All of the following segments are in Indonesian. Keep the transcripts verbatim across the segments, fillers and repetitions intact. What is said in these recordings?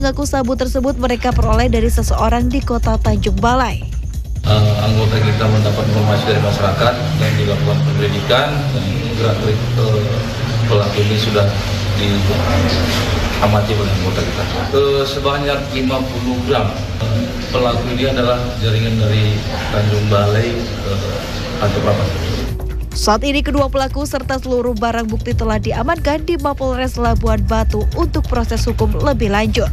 Mengaku sabu tersebut mereka peroleh dari seseorang di kota Tanjung Balai. Uh, anggota kita mendapat informasi dari masyarakat dan dilakukan penyelidikan dan gerak-gerik uh, pelaku ini sudah diamati oleh anggota kita. Uh, sebanyak lima puluh gram. Uh, pelaku ini adalah jaringan dari Tanjung Balai ke kantor Bapak. Saat ini kedua pelaku serta seluruh barang bukti telah diamankan di Mapolres Labuan Batu untuk proses hukum lebih lanjut.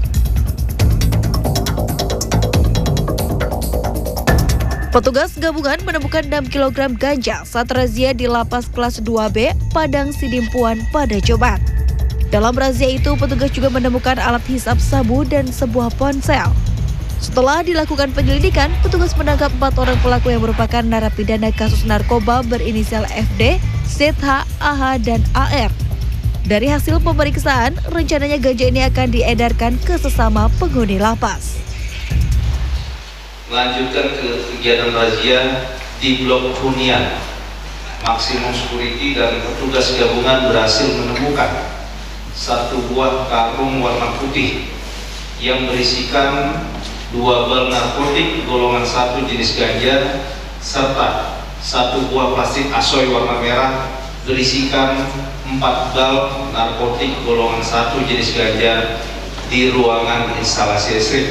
Petugas gabungan menemukan enam kilogram ganja saat razia di Lapas Kelas dua B, Padang Sidimpuan pada Jumat. Dalam razia itu, petugas juga menemukan alat hisap sabu dan sebuah ponsel. Setelah dilakukan penyelidikan, petugas menangkap empat orang pelaku yang merupakan narapidana kasus narkoba berinisial F D, Z H, A H, dan A R. Dari hasil pemeriksaan, rencananya ganja ini akan diedarkan ke sesama penghuni lapas. Melanjutkan ke kegiatan razia di Blok Hunian, Maksimum Security dan petugas gabungan berhasil menemukan satu buah karung warna putih yang berisikan dua bal narkotik golongan satu jenis ganja serta satu buah plastik asoy warna merah berisikan empat bal narkotik golongan satu jenis ganja di ruangan instalasi listrik.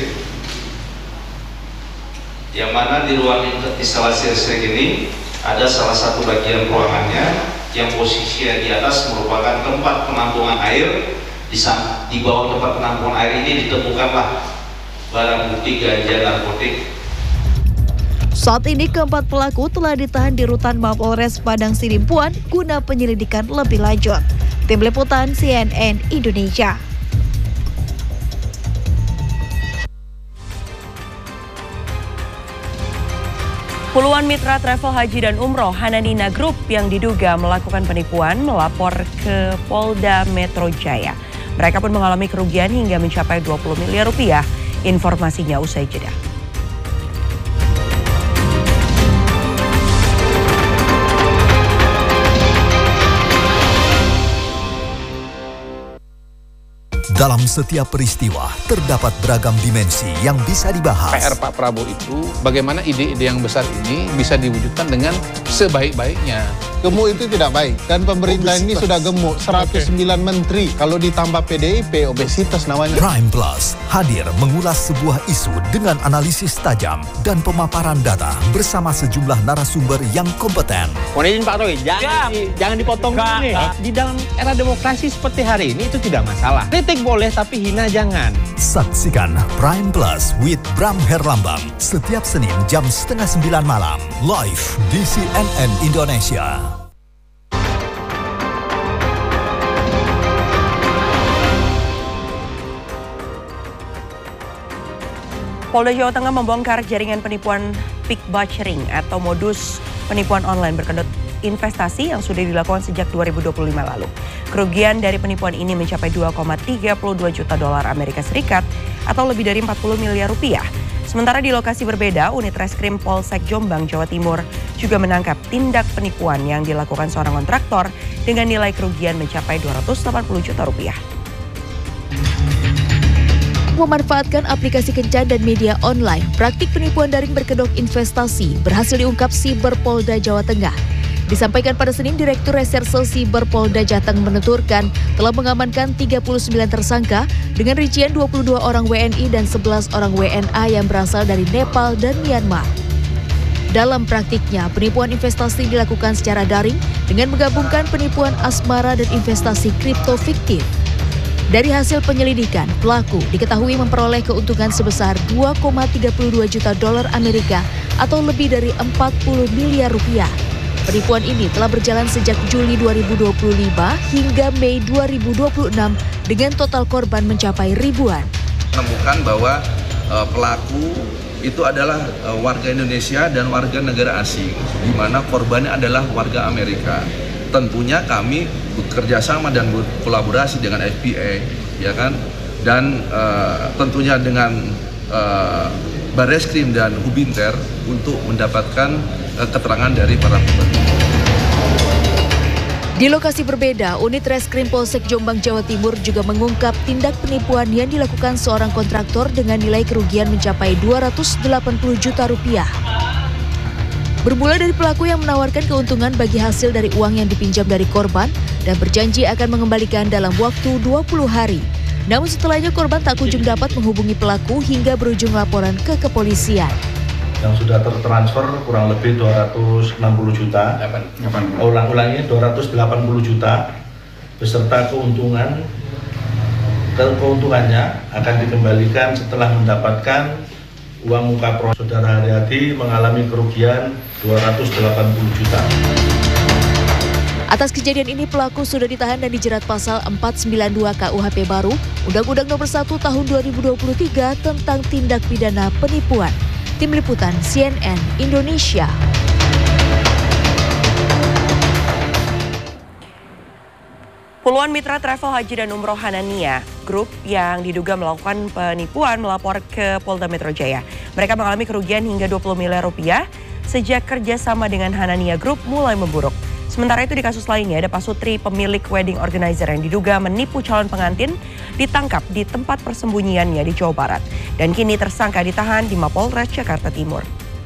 Yang mana di ruang instalasi listrik ini ada salah satu bagian ruangannya yang posisinya di atas merupakan tempat penampungan air. Di, di bawah tempat penampungan air ini ditemukanlah barang bukti ganja narkotik. Saat ini keempat pelaku telah ditahan di rutan Mapolres Padang Sidimpuan guna penyelidikan lebih lanjut. Tim Liputan C N N Indonesia. Puluhan mitra travel haji dan umroh Hananina Group yang diduga melakukan penipuan melapor ke Polda Metro Jaya. Mereka pun mengalami kerugian hingga mencapai dua puluh miliar rupiah. Informasinya usai jeda. Dalam setiap peristiwa terdapat beragam dimensi yang bisa dibahas. P R Pak Prabowo itu bagaimana ide-ide yang besar ini bisa diwujudkan dengan sebaik-baiknya. Gemuk itu tidak baik dan pemerintah obesitas. Ini sudah gemuk seratus sembilan okay. Menteri. Kalau ditambah P D I P obesitas namanya. Prime Plus hadir mengulas sebuah isu dengan analisis tajam dan pemaparan data bersama sejumlah narasumber yang kompeten. Mohon izin Pak Roy, jangan, di, jangan dipotong ini. Di dalam era demokrasi seperti hari ini itu tidak masalah. Kritik boleh tapi hina jangan. Saksikan Prime Plus with Bram Herlambang setiap Senin jam setengah sembilan malam live di C N N Indonesia. Polda Jawa Tengah membongkar jaringan penipuan pick butchering atau modus penipuan online berkedok investasi yang sudah dilakukan sejak dua ribu dua puluh lima lalu. Kerugian dari penipuan ini mencapai dua koma tiga dua juta dolar Amerika Serikat atau lebih dari empat puluh miliar rupiah. Sementara di lokasi berbeda, unit reskrim Polsek Jombang, Jawa Timur juga menangkap tindak penipuan yang dilakukan seorang kontraktor dengan nilai kerugian mencapai dua ratus delapan puluh juta rupiah. Memanfaatkan aplikasi kencan dan media online, praktik penipuan daring berkedok investasi berhasil diungkap Siber Polda Jawa Tengah. Disampaikan pada Senin, Direktur Reserse Siber Polda Jateng menuturkan telah mengamankan tiga puluh sembilan tersangka dengan rincian dua puluh dua orang W N I dan sebelas orang W N A yang berasal dari Nepal dan Myanmar. Dalam praktiknya, penipuan investasi dilakukan secara daring dengan menggabungkan penipuan asmara dan investasi kripto fiktif. Dari hasil penyelidikan, pelaku diketahui memperoleh keuntungan sebesar dua koma tiga dua juta dolar Amerika atau lebih dari empat puluh miliar rupiah. Penipuan ini telah berjalan sejak Juli dua ribu dua puluh lima hingga Mei dua ribu dua puluh enam dengan total korban mencapai ribuan. Menemukan bahwa uh, pelaku itu adalah uh, warga Indonesia dan warga negara asing, di mana korbannya adalah warga Amerika. Tentunya kami bekerja sama dan berkolaborasi dengan F B I, ya kan, dan uh, tentunya dengan uh, Barreskrim dan Hubinter untuk mendapatkan uh, keterangan dari para pembeli. Di lokasi berbeda, unit Reskrim Polsek Jombang, Jawa Timur juga mengungkap tindak penipuan yang dilakukan seorang kontraktor dengan nilai kerugian mencapai dua ratus delapan puluh juta rupiah. Bermula dari pelaku yang menawarkan keuntungan bagi hasil dari uang yang dipinjam dari korban dan berjanji akan mengembalikan dalam waktu dua puluh hari. Namun setelahnya korban tak kunjung dapat menghubungi pelaku hingga berujung laporan ke kepolisian. Yang sudah tertransfer kurang lebih dua ratus enam puluh juta, ulang-ulangnya dua ratus delapan puluh juta, beserta keuntungan, dan keuntungannya akan dikembalikan setelah mendapatkan uang muka proses. Saudara Haryadi mengalami kerugian dua ratus delapan puluh juta. Atas kejadian ini pelaku sudah ditahan dan dijerat pasal empat ratus sembilan puluh dua K U H P baru, Undang-Undang Nomor satu Tahun dua ribu dua puluh tiga tentang tindak pidana penipuan. Tim Liputan C N N Indonesia. Puluhan mitra travel haji dan umroh Hanania Group yang diduga melakukan penipuan melapor ke Polda Metro Jaya. Mereka mengalami kerugian hingga dua puluh miliar rupiah sejak kerjasama dengan Hanania Group mulai memburuk. Sementara itu di kasus lainnya ada Pak Sutri, pemilik wedding organizer yang diduga menipu calon pengantin, ditangkap di tempat persembunyiannya di Jawa Barat. Dan kini tersangka ditahan di Mapolres Jakarta Timur.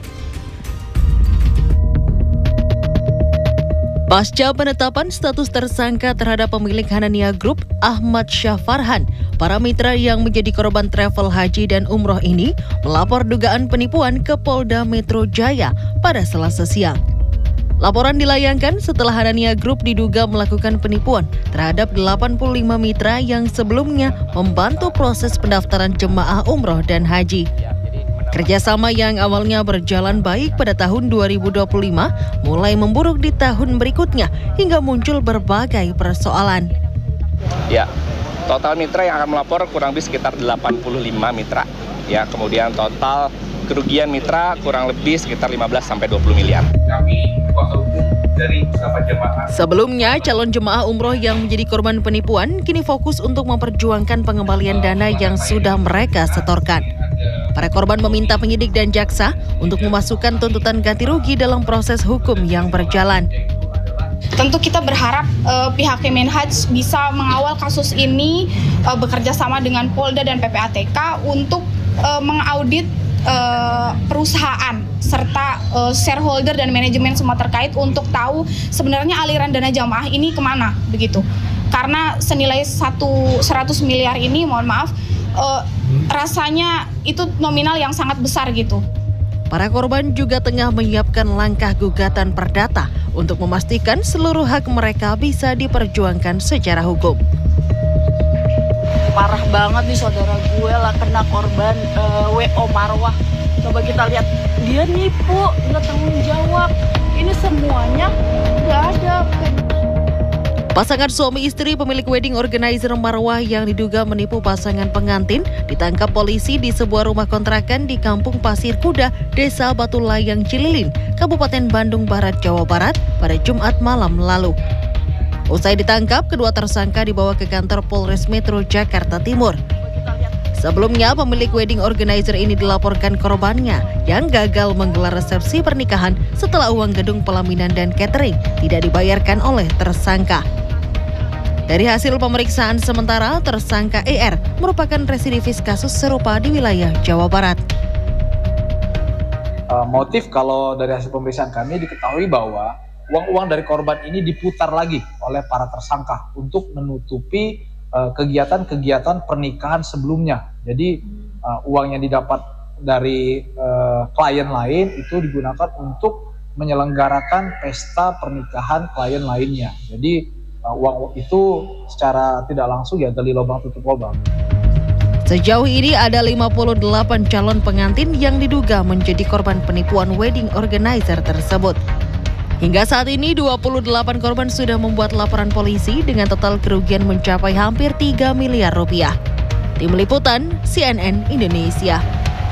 Pasca penetapan status tersangka terhadap pemilik Hanania Group, Ahmad Syah Farhan, para mitra yang menjadi korban travel haji dan umroh ini melapor dugaan penipuan ke Polda Metro Jaya pada Selasa siang. Laporan dilayangkan setelah Hanania Group diduga melakukan penipuan terhadap delapan puluh lima mitra yang sebelumnya membantu proses pendaftaran jemaah umroh dan haji. Kerjasama yang awalnya berjalan baik pada tahun dua ribu dua puluh lima mulai memburuk di tahun berikutnya hingga muncul berbagai persoalan. Ya, total mitra yang akan melapor kurang lebih sekitar delapan puluh lima mitra. Ya, kemudian total kerugian mitra kurang lebih sekitar lima belas sampai dua puluh miliar. Kami kuasa hukum dari beberapa jemaah. Sebelumnya, calon jemaah umroh yang menjadi korban penipuan kini fokus untuk memperjuangkan pengembalian dana yang sudah mereka setorkan. Para korban meminta penyidik dan jaksa untuk memasukkan tuntutan ganti rugi dalam proses hukum yang berjalan. Tentu kita berharap uh, pihak Kemenhaj bisa mengawal kasus ini uh, bekerja sama dengan Polda dan P P A T K untuk uh, mengaudit uh, perusahaan serta uh, shareholder dan manajemen semua terkait untuk tahu sebenarnya aliran dana jamaah ini kemana begitu. Karena senilai satu seratus miliar ini, mohon maaf, uh, rasanya itu nominal yang sangat besar gitu. Para korban juga tengah menyiapkan langkah gugatan perdata untuk memastikan seluruh hak mereka bisa diperjuangkan secara hukum. Parah banget nih saudara gue lah kena korban uh, W O Marwah. Coba kita lihat, dia nipu, nggak tanggung jawab. Ini semuanya nggak ada. Pasangan suami istri pemilik wedding organizer Marwah yang diduga menipu pasangan pengantin ditangkap polisi di sebuah rumah kontrakan di Kampung Pasir Kuda, Desa Batu Layang, Cililin, Kabupaten Bandung Barat, Jawa Barat pada Jumat malam lalu. Usai ditangkap, kedua tersangka dibawa ke kantor Polres Metro Jakarta Timur. Sebelumnya, pemilik wedding organizer ini dilaporkan korbannya yang gagal menggelar resepsi pernikahan setelah uang gedung pelaminan dan catering tidak dibayarkan oleh tersangka. Dari hasil pemeriksaan sementara, tersangka E R merupakan residivis kasus serupa di wilayah Jawa Barat. Uh, motif kalau dari hasil pemeriksaan kami diketahui bahwa uang-uang dari korban ini diputar lagi oleh para tersangka untuk menutupi uh, kegiatan-kegiatan pernikahan sebelumnya. Jadi uh, uang yang didapat dari uh, klien lain itu digunakan untuk menyelenggarakan pesta pernikahan klien lainnya. Jadi Uh, uang itu secara tidak langsung ya gali lubang tutup lubang. Sejauh ini ada lima puluh delapan calon pengantin yang diduga menjadi korban penipuan wedding organizer tersebut. Hingga saat ini dua puluh delapan korban sudah membuat laporan polisi dengan total kerugian mencapai hampir tiga miliar rupiah. Tim Liputan C N N Indonesia.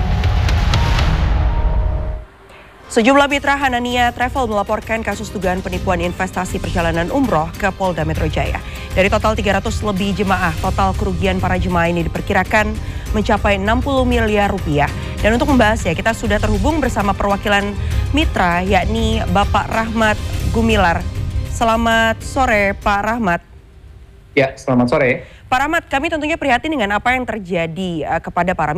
Sejumlah mitra Hanania Travel melaporkan kasus dugaan penipuan investasi perjalanan umroh ke Polda Metro Jaya. Dari total tiga ratus lebih jemaah, total kerugian para jemaah ini diperkirakan mencapai enam puluh miliar rupiah. Dan untuk membahasnya, kita sudah terhubung bersama perwakilan mitra, yakni Bapak Rahmat Gumilar. Selamat sore Pak Rahmat. Ya, selamat sore. Pak Rahmat, kami tentunya prihatin dengan apa yang terjadi uh, kepada para